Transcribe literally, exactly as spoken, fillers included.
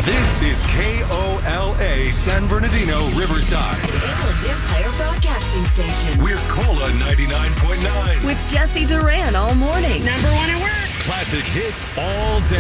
This is K O L A San Bernardino, Riverside. The Inland Empire Broadcasting Station. We're Cola ninety-nine point nine. With Jesse Duran all morning. Number one at work. Classic hits all day.